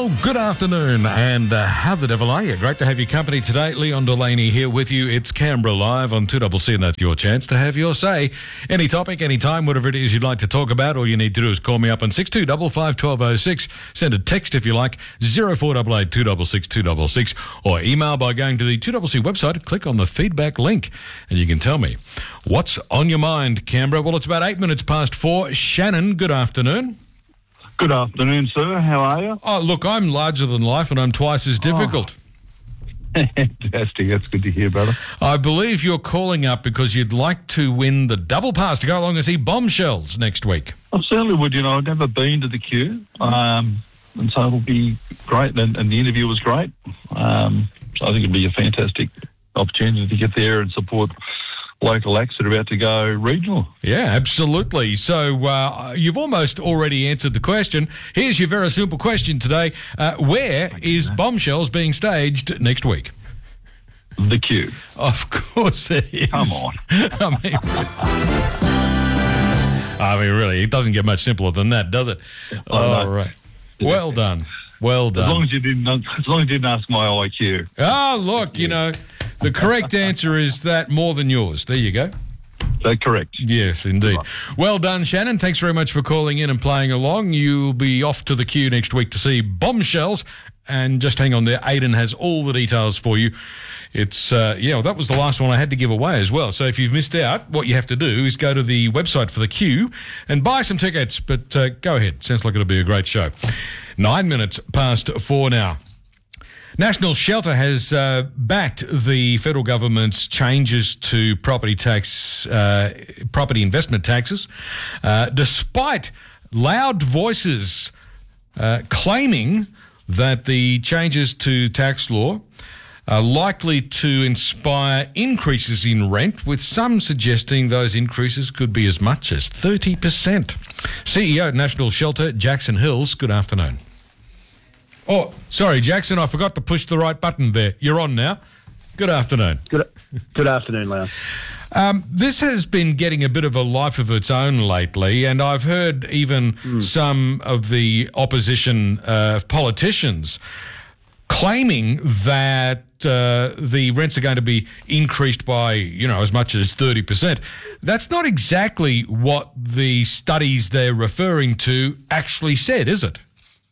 Well, good afternoon, and how the devil are you? Great to have your company today. Leon Delaney here with you. It's Canberra Live on 2CC, and that's your chance to have your say. Any topic, any time, whatever it is you'd like to talk about, all you need to do is call me up on 6255 1206. Send a text if you like, 0488 266 266, or email by going to the 2CC website, click on the feedback link, and you can tell me what's on your mind, Canberra. Well, it's about 8 minutes past 4. Shannon, good afternoon. Good afternoon, sir. How are you? Oh, look, I'm larger than life and I'm twice as difficult. Fantastic. That's good to hear, brother. I believe you're calling up because you'd like to win the double pass to go along and see Bombshells next week. I certainly would. I've never been to the queue, and so it'll be great. And the interview was great. So I think it'd be a fantastic opportunity to get there and support local acts that are about to go regional. Yeah, absolutely. So you've almost already answered the question. Here's your very simple question today. Where is Bombshells being staged next week? The queue. Of course it is. Come on. I mean, really, it doesn't get much simpler than that, does it? All right. Well done. Well done. As long as you didn't ask my IQ. Oh, look, the correct answer is that more than yours. There you go. That's correct. Yes, indeed. Well done, Shannon. Thanks very much for calling in and playing along. You'll be off to the queue next week to see Bombshells. And just hang on there. Aidan has all the details for you. It's, that was the last one I had to give away as well. So if you've missed out, what you have to do is go to the website for the queue and buy some tickets. But go ahead. Sounds like it'll be a great show. 9 minutes past 4 now. National Shelter has backed the federal government's changes to property investment taxes, despite loud voices claiming that the changes to tax law are likely to inspire increases in rent, with some suggesting those increases could be as much as 30%. CEO at National Shelter, Jackson Hills, good afternoon. Oh, sorry, Jackson, I forgot to push the right button there. You're on now. Good afternoon. Good afternoon, Leon. This has been getting a bit of a life of its own lately, and I've heard even some of the opposition politicians claiming that the rents are going to be increased by, as much as 30%. That's not exactly what the studies they're referring to actually said, is it?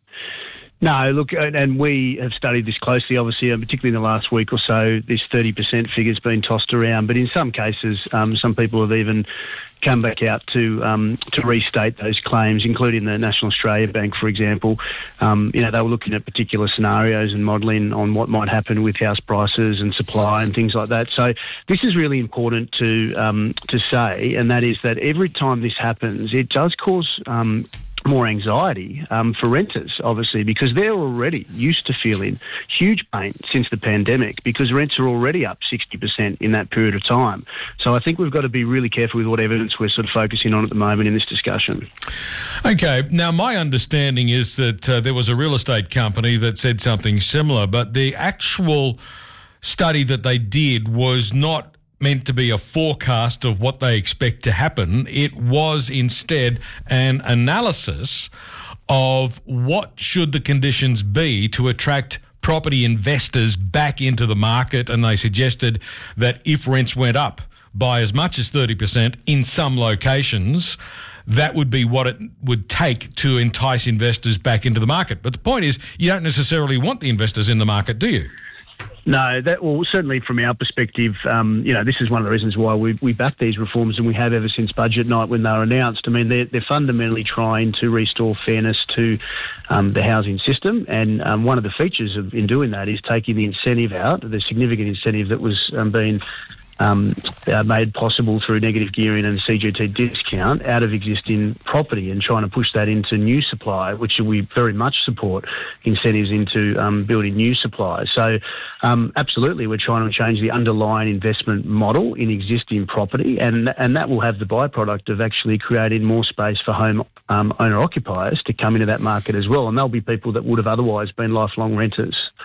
No, look, and we have studied this closely, obviously, and particularly in the last week or so, this 30% figure's been tossed around. But in some cases, some people have even come back out to restate those claims, including the National Australia Bank, for example. They were looking at particular scenarios and modelling on what might happen with house prices and supply and things like that. So this is really important to say, and that is that every time this happens, it does cause more anxiety for renters, obviously, because they're already used to feeling huge pain since the pandemic, because rents are already up 60% in that period of time. So I think we've got to be really careful with what evidence we're sort of focusing on at the moment in this discussion. Okay. Now, my understanding is that there was a real estate company that said something similar, but the actual study that they did was not meant to be a forecast of what they expect to happen. It was instead an analysis of what should the conditions be to attract property investors back into the market, and they suggested that if rents went up by as much as 30% in some locations, that would be what it would take to entice investors back into the market. But the point is, you don't necessarily want the investors in the market, do you? No, certainly from our perspective, this is one of the reasons why we back these reforms, and we have ever since budget night when they were announced. I mean, they're fundamentally trying to restore fairness to the housing system, and one of the features in doing that is taking the incentive out, the significant incentive that was being made possible through negative gearing and CGT discount out of existing property, and trying to push that into new supply, which we very much support, incentives into building new supply. So absolutely, we're trying to change the underlying investment model in existing property, and that will have the byproduct of actually creating more space for home owner-occupiers to come into that market as well, and they'll be people that would have otherwise been lifelong renters.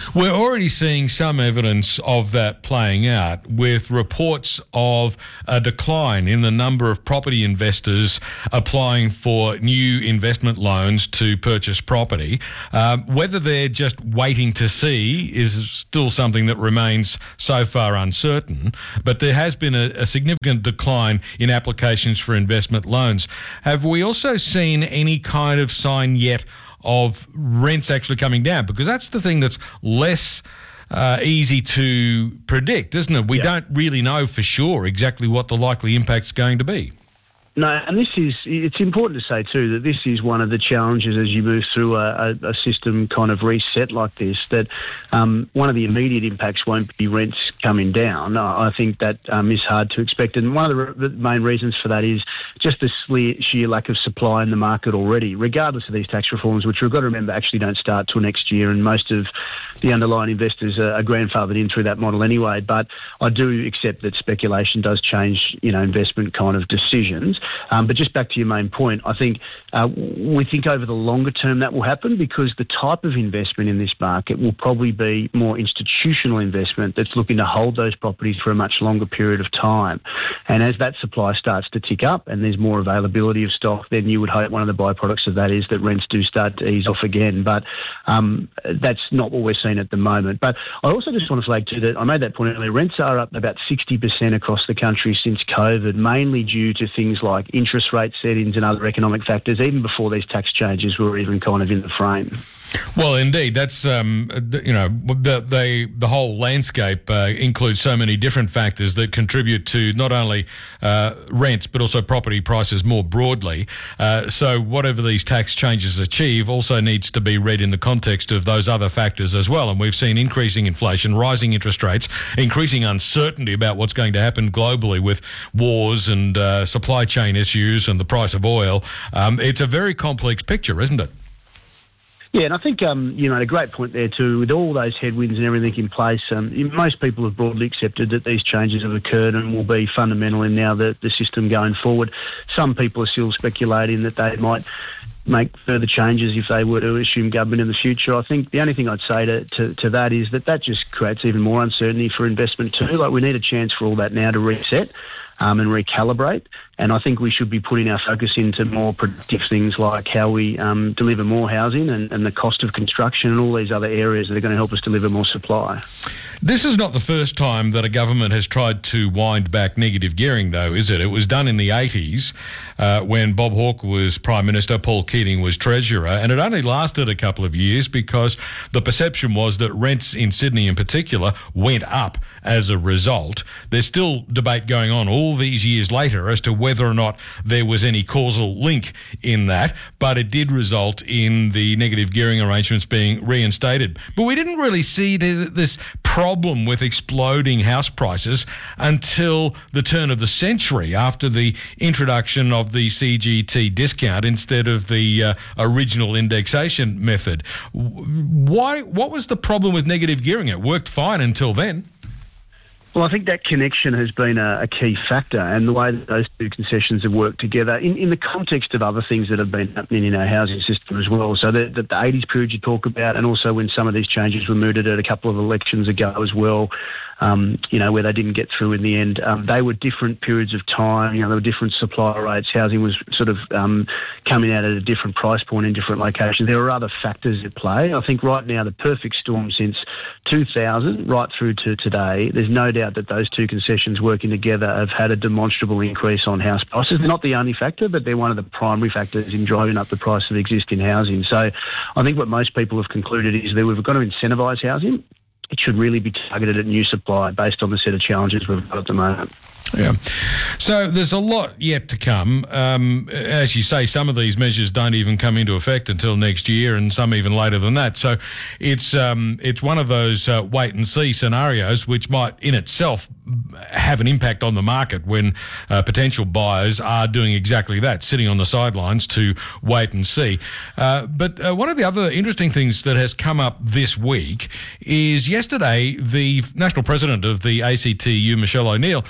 We're already seeing some evidence of that playing out with reports of a decline in the number of property investors applying for new investment loans to purchase property. Whether they're just waiting to see is still something that remains so far uncertain, but there has been a significant decline in applications for investment loans. Have we also seen any kind of sign yet of rents actually coming down? Because that's the thing that's less easy to predict, isn't it? We don't really know for sure exactly what the likely impact's going to be. No, and it's important to say too that this is one of the challenges as you move through a system kind of reset like this, that one of the immediate impacts won't be rents coming down. I think that is hard to expect. And one of the main reasons for that is just the sheer lack of supply in the market already, regardless of these tax reforms, which we've got to remember actually don't start till next year. And most of the underlying investors are grandfathered in through that model anyway. But I do accept that speculation does change, investment kind of decisions. But just back to your main point, I think we think over the longer term that will happen because the type of investment in this market will probably be more institutional investment that's looking to hold those properties for a much longer period of time. And as that supply starts to tick up and there's more availability of stock, then you would hope one of the byproducts of that is that rents do start to ease off again. But that's not what we're seeing at the moment. But I also just want to flag too that I made that point earlier, rents are up about 60% across the country since COVID, mainly due to things like interest rate settings and other economic factors, even before these tax changes were even kind of in the frame. Well, indeed, that's the whole landscape includes so many different factors that contribute to not only rents but also property prices more broadly. So whatever these tax changes achieve also needs to be read in the context of those other factors as well. And we've seen increasing inflation, rising interest rates, increasing uncertainty about what's going to happen globally with wars and supply chain issues and the price of oil. It's a very complex picture, isn't it? Yeah, and I think you made a great point there too. With all those headwinds and everything in place, most people have broadly accepted that these changes have occurred and will be fundamental in now the system going forward. Some people are still speculating that they might make further changes if they were to assume government in the future. I think the only thing I'd say to that is that just creates even more uncertainty for investment too. Like, we need a chance for all that now to reset and recalibrate. And I think we should be putting our focus into more productive things like how we deliver more housing and the cost of construction and all these other areas that are going to help us deliver more supply. This is not the first time that a government has tried to wind back negative gearing, though, is it? It was done in the 80s when Bob Hawke was Prime Minister, Paul Keating was Treasurer, and it only lasted a couple of years because the perception was that rents in Sydney in particular went up as a result. There's still debate going on all these years later as to whether or not there was any causal link in that, but it did result in the negative gearing arrangements being reinstated. But we didn't really see this problem with exploding house prices until the turn of the century, after the introduction of the CGT discount instead of the original indexation method. What was the problem with negative gearing? It worked fine until then. Well, I think that connection has been a key factor, and the way that those two concessions have worked together in the context of other things that have been happening in our housing system as well. So the 80s period you talk about, and also when some of these changes were mooted at a couple of elections ago as well, where they didn't get through in the end. They were different periods of time. There were different supply rates. Housing was sort of coming out at a different price point in different locations. There are other factors at play. I think right now the perfect storm since 2000 right through to today, there's no doubt that those two concessions working together have had a demonstrable increase on house prices. They're not the only factor, but they're one of the primary factors in driving up the price of existing housing. So I think what most people have concluded is that we've got to incentivise housing. It should really be targeted at new supply based on the set of challenges we've got at the moment. Yeah. So there's a lot yet to come. As you say, some of these measures don't even come into effect until next year, and some even later than that. So it's one of those wait and see scenarios which might in itself have an impact on the market when potential buyers are doing exactly that, sitting on the sidelines to wait and see. But one of the other interesting things that has come up this week is yesterday the National President of the ACTU, Michelle O'Neill, suggested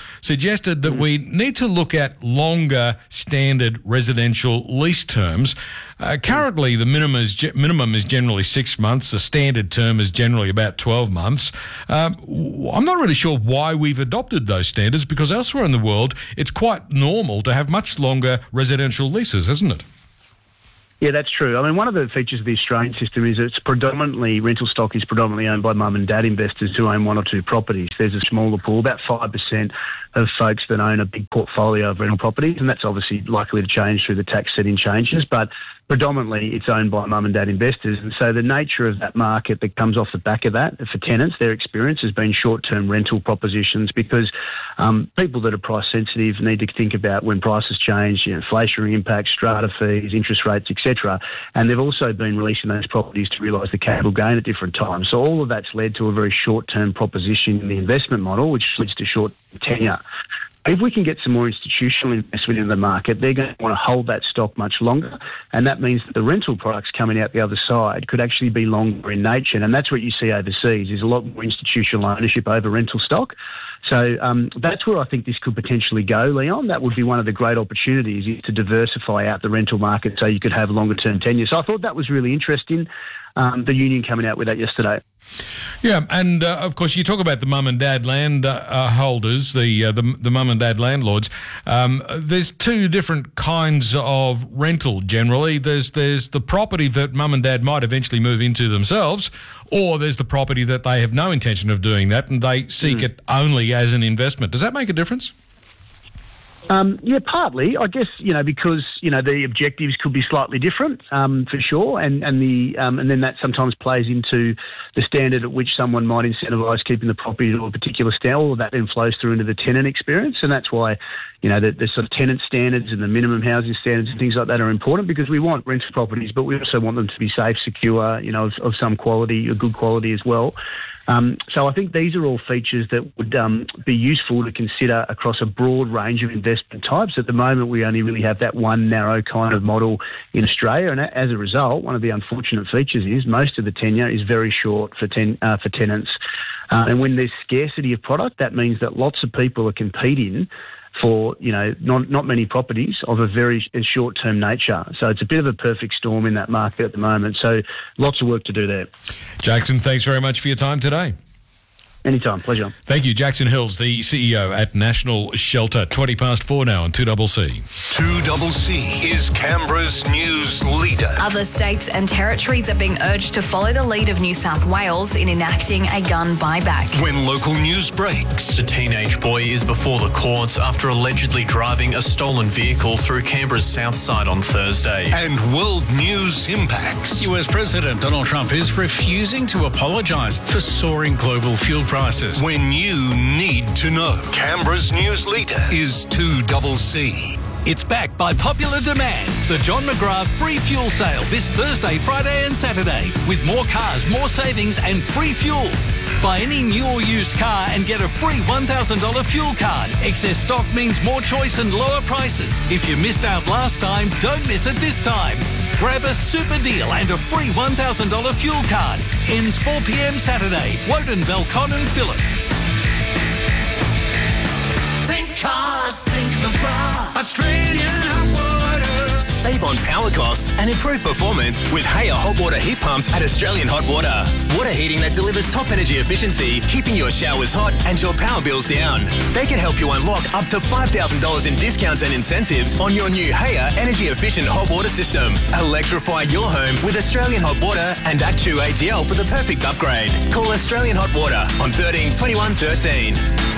suggested that we need to look at longer standard residential lease terms. Currently, the minimum is generally 6 months. The standard term is generally about 12 months. I'm not really sure why we've adopted those standards, because elsewhere in the world, it's quite normal to have much longer residential leases, isn't it? Yeah, that's true. I mean, one of the features of the Australian system is it's predominantly, rental stock is predominantly owned by mum and dad investors who own one or two properties. There's a smaller pool, about 5% of folks that own a big portfolio of rental properties, and that's obviously likely to change through the tax setting changes, but predominantly it's owned by mum and dad investors. And so the nature of that market that comes off the back of that, for tenants, their experience has been short-term rental propositions, because people that are price sensitive need to think about when prices change, inflationary impacts, strata fees, interest rates, etc. And they've also been releasing those properties to realise the capital gain at different times. So all of that's led to a very short-term proposition in the investment model, which leads to short tenure. If we can get some more institutional investment in the market, they're going to want to hold that stock much longer, and that means that the rental products coming out the other side could actually be longer in nature, and that's what you see overseas, is a lot more institutional ownership over rental stock. So that's where I think this could potentially go, Leon. That would be one of the great opportunities, is to diversify out the rental market so you could have longer-term tenure. So I thought that was really interesting, the union coming out with that yesterday. Yeah, and of course you talk about the mum and dad land holders, the mum and dad landlords. There's two different kinds of rental generally. There's the property that mum and dad might eventually move into themselves, or there's the property that they have no intention of doing that and they seek it only as an investment. Does that make a difference? Yeah, partly. I guess, because, the objectives could be slightly different, for sure. And then that sometimes plays into the standard at which someone might incentivise keeping the property to a particular standard. All of that then flows through into the tenant experience. And that's why, the sort of tenant standards and the minimum housing standards and things like that are important, because we want rental properties, but we also want them to be safe, secure, of some quality, a good quality as well. So I think these are all features that would be useful to consider across a broad range of investment types. At the moment, we only really have that one narrow kind of model in Australia, and as a result, one of the unfortunate features is most of the tenure is very short for tenants. And when there's scarcity of product, that means that lots of people are competing for, not many properties of a very short-term nature. So it's a bit of a perfect storm in that market at the moment. So lots of work to do there. Jackson, thanks very much for your time today. Anytime, pleasure. Thank you. Jackson Hills, the CEO at National Shelter. 4:20 now on 2CC. 2CC is Canberra's news leader. Other states and territories are being urged to follow the lead of New South Wales in enacting a gun buyback. When local news breaks. A teenage boy is before the courts after allegedly driving a stolen vehicle through Canberra's south side on Thursday. And world news impacts. US President Donald Trump is refusing to apologise for soaring global fuel prices. When you need to know. Canberra's news leader is 2CC. It's back by popular demand. The John McGrath free fuel sale this Thursday, Friday and Saturday. With more cars, more savings and free fuel. Buy any new or used car and get a free $1,000 fuel card. Excess stock means more choice and lower prices. If you missed out last time, don't miss it this time. Grab a super deal and a free $1,000 fuel card. Ends 4 p.m. Saturday. Woden, Belcon and Phillip. Think cars, think McGrath. Australian hot water. Save on power costs and improve performance with Haya hot water heat pumps at Australian Hot Water. Water heating that delivers top energy efficiency, keeping your showers hot and your power bills down. They can help you unlock up to $5,000 in discounts and incentives on your new Haya energy efficient hot water system. Electrify your home with Australian Hot Water and Actu AGL for the perfect upgrade. Call Australian Hot Water on 13 21 13.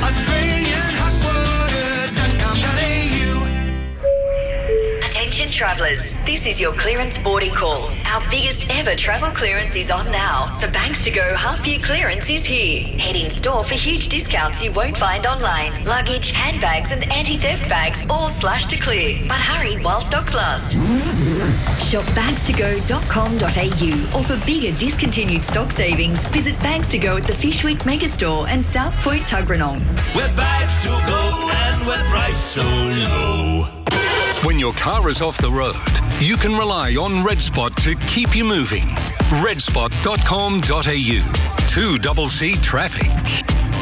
Attention travellers, this is your clearance boarding call. Our biggest ever travel clearance is on now. The Banks to Go half year clearance is here. Head in store for huge discounts you won't find online. Luggage, handbags and anti-theft bags all slashed to clear. But hurry while stocks last. Shop bagstogo.com.au or for bigger discontinued stock savings, visit Bags to Go at the Fishwick Megastore and South Point Tuggeranong. We're bags to go and we're priced so low. When your car is off the road, you can rely on RedSpot to keep you moving. redspot.com.au. 2CC Traffic.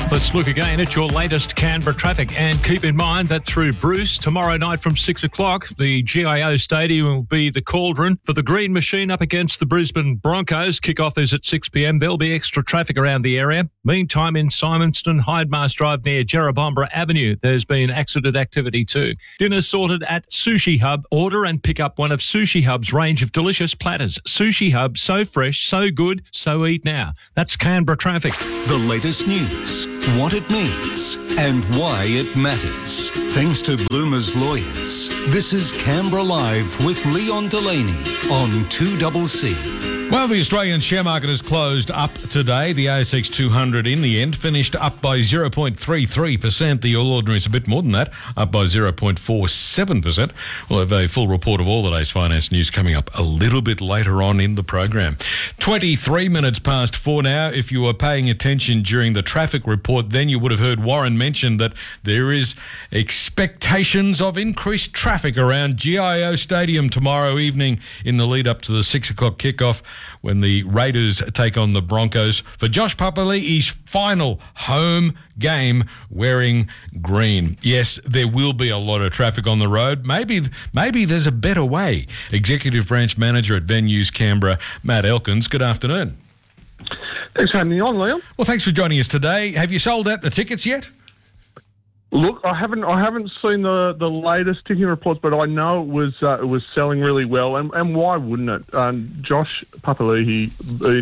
Let's look again at your latest Canberra traffic, and keep in mind that through Bruce, tomorrow night from 6 o'clock, the GIO Stadium will be the cauldron for the Green Machine up against the Brisbane Broncos. Kick-off is at 6 p.m. There'll be extra traffic around the area. Meantime, in Simonston, Hyde-Mars Drive near Jerrabomberra Avenue, there's been accident activity too. Dinner sorted at Sushi Hub. Order and pick up one of Sushi Hub's range of delicious platters. Sushi Hub, so fresh, so good, so eat now. That's Canberra traffic. The latest news, what it means, and why it matters. Thanks to Bloomer's Lawyers. This is Canberra Live with Leon Delaney on 2CC. Well, the Australian share market has closed up today. The ASX 200 in the end finished up by 0.33%. The All Ordinaries a bit more than that, up by 0.47%. We'll have a full report of all the day's finance news coming up a little bit later on in the program. 23 minutes past 4 now. If you were paying attention during the traffic report, then you would have heard Warren mention that there is expectations of increased traffic around GIO Stadium tomorrow evening in the lead up to the 6 o'clock kickoff, when the Raiders take on the Broncos for Josh Papali'i's final home game wearing green. Yes, there will be a lot of traffic on the road. Maybe there's a better way. Executive Branch Manager at Venues Canberra, Matt Elkins, good afternoon. Thanks for having me on, Liam. Well, thanks for joining us today. Have you sold out the tickets yet? Look, I haven't seen the latest ticketing reports, but I know it was selling really well, and why wouldn't it? Josh Papali'i, being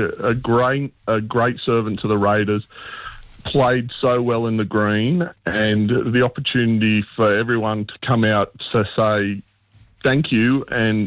a great servant to the Raiders, played so well in the green, and the opportunity for everyone to come out to say thank you and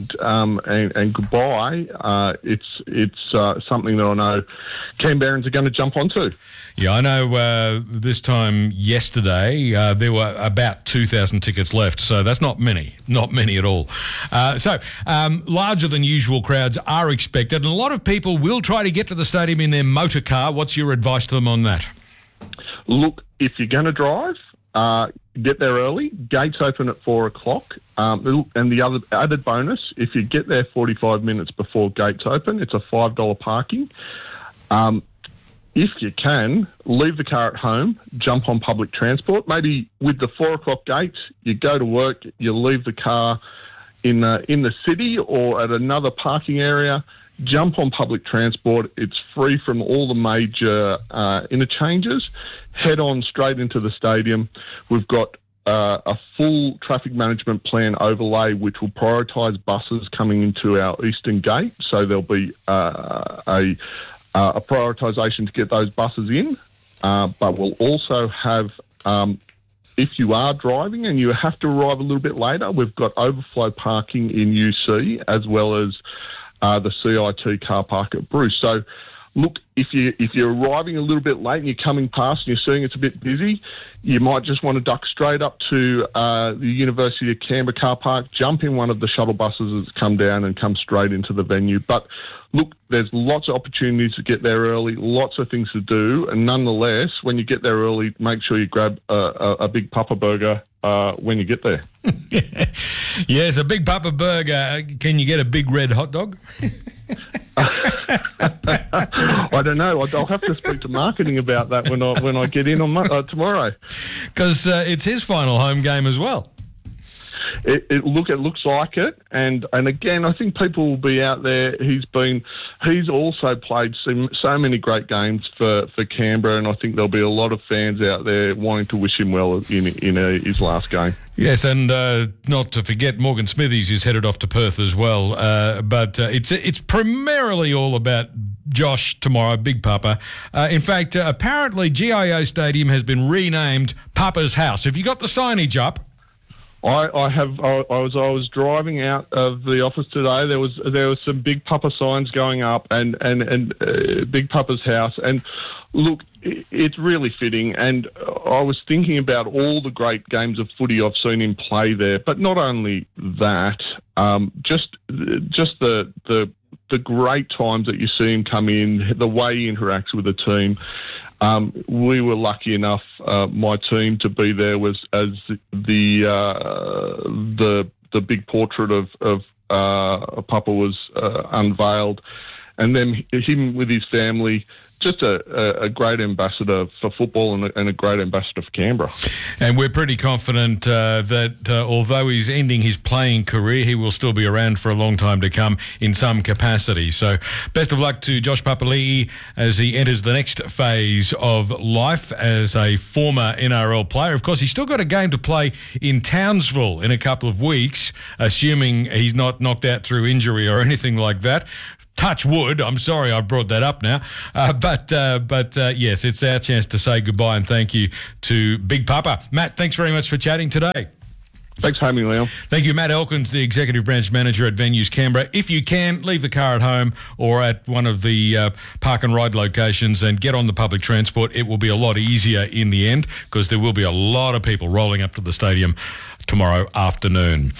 goodbye. It's something that I know Canberrans are going to jump onto. Yeah, I know this time yesterday there were about 2,000 tickets left, so that's not many at all. So larger than usual crowds are expected, and a lot of people will try to get to the stadium in their motor car. What's your advice to them on that? Look, if you're going to drive, get there early. Gates open at 4 o'clock. And the other added bonus, if you get there 45 minutes before gates open, it's a $5 parking. If you can, leave the car at home, jump on public transport. Maybe with the 4 o'clock gates, you go to work, you leave the car in the city or at another parking area, jump on public transport. It's free from all the major interchanges. Head on straight into the stadium. We've got a full traffic management plan overlay which will prioritise buses coming into our eastern gate. So there'll be a prioritisation to get those buses in. But we'll also have, if you are driving and you have to arrive a little bit later, we've got overflow parking in UC as well as the CIT car park at Bruce. So, look, if you're arriving a little bit late and you're coming past and you're seeing it's a bit busy, you might just want to duck straight up to the University of Canberra car park, jump in one of the shuttle buses that's come down and come straight into the venue. But look, there's lots of opportunities to get there early, lots of things to do, and nonetheless, when you get there early, make sure you grab a Big Papa burger when you get there. Yes, a Big Papa burger. Can you get a big red hot dog? I don't know. I'll have to speak to marketing about that when I get in on tomorrow. Because it's his final home game as well. It looks like it, and again, I think people will be out there. He's also played so many great games for Canberra, and I think there'll be a lot of fans out there wanting to wish him well in his last game. Yes, and not to forget Morgan Smithies is headed off to Perth as well. But it's primarily all about Josh tomorrow, Big Papa. In fact, apparently GIO Stadium has been renamed Papa's House. Have you got the signage up? I have. I was driving out of the office today. There was some Big Papa signs going up and Big Papa's house. And look, it's really fitting. And I was thinking about all the great games of footy I've seen him play there. But not only that, just the great times that you see him come in, the way he interacts with the team. We were lucky enough, my team, to be there as the big portrait of Papa was unveiled, and then him with his family just a great ambassador for football and a great ambassador for Canberra. And we're pretty confident that although he's ending his playing career, he will still be around for a long time to come in some capacity. So best of luck to Josh Papali'i as he enters the next phase of life as a former NRL player. Of course, he's still got a game to play in Townsville in a couple of weeks, assuming he's not knocked out through injury or anything like that. Touch wood. I'm sorry I brought that up now. But yes, it's our chance to say goodbye and thank you to Big Papa. Matt, thanks very much for chatting today. Thanks for having me, Leon. Thank you. Matt Elkins, the Executive Branch Manager at Venues Canberra. If you can, leave the car at home or at one of the park and ride locations and get on the public transport. It will be a lot easier in the end because there will be a lot of people rolling up to the stadium tomorrow afternoon.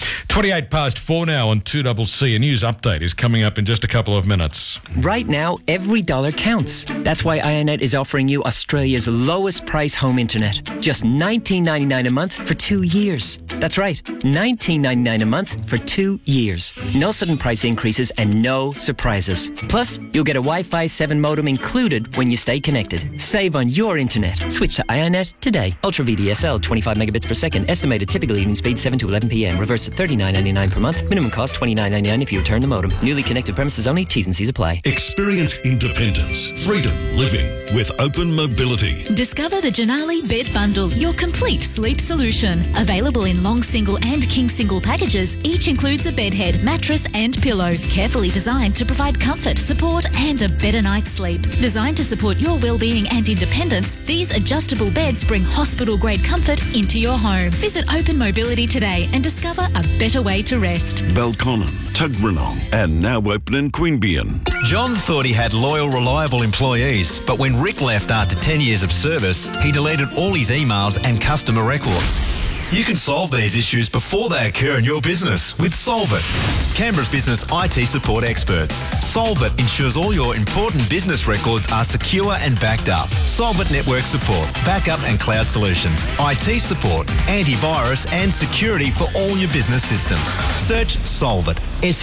4:28 now on 2CC. A news update is coming up in just a couple of minutes. Right now, every dollar counts. That's why iiNet is offering you Australia's lowest price home internet. Just $19.99 a month for 2 years. That's right, $19.99 a month for 2 years. No sudden price increases and no surprises. Plus, you'll get a Wi-Fi 7 modem included when you stay connected. Save on your internet. Switch to iiNet today. Ultra VDSL, 25 megabits per second. Estimated typical evening speed 7 to 11 p.m. Reverse at $39.99 per month. Minimum cost $29.99 if you return the modem. Newly connected premises only. T's and C's apply. Experience independence, freedom living with Open Mobility. Discover the Janali Bed Bundle, your complete sleep solution. Available in long single and king single packages, each includes a bed head, mattress and pillow. Carefully designed to provide comfort, support and a better night's sleep. Designed to support your well-being and independence, these adjustable beds bring hospital-grade comfort into your home. Visit Open Mobility today and discover a better way to rest. Belconnen, Tuggeranong, and now open in Queanbeyan. John thought he had loyal, reliable employees, but when Rick left after 10 years of service, he deleted all his emails and customer records. You can solve these issues before they occur in your business with Solvit, Canberra's business IT support experts. Solvit ensures all your important business records are secure and backed up. Solvit network support, backup and cloud solutions, IT support, antivirus and security for all your business systems. Search Solvit,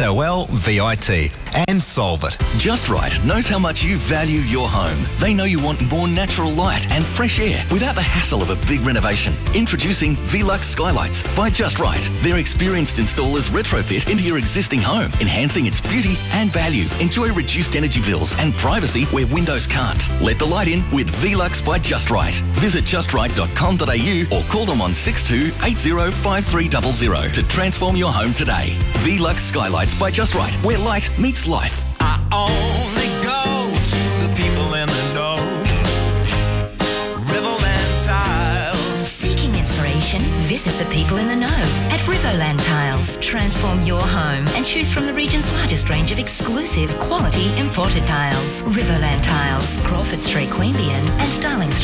SOLVIT, and Solvit. Just Right knows how much you value your home. They know you want more natural light and fresh air without the hassle of a big renovation. Introducing Velux Skylights by Just Right. Their experienced installers retrofit into your existing home, enhancing its beauty and value. Enjoy reduced energy bills and privacy where windows can't. Let the light in with Velux by Just Right. Visit justright.com.au or call them on 62805300 to transform your home today. Velux Skylights by Just Right, where light meets life. I only go to the people in the know. Riverland Tiles. Seeking inspiration? Visit the people in the know at Riverland Tiles. Transform your home and choose from the region's largest range of exclusive, quality imported tiles. Riverland Tiles, Crawford Street, Queanbeyan and Darling Street.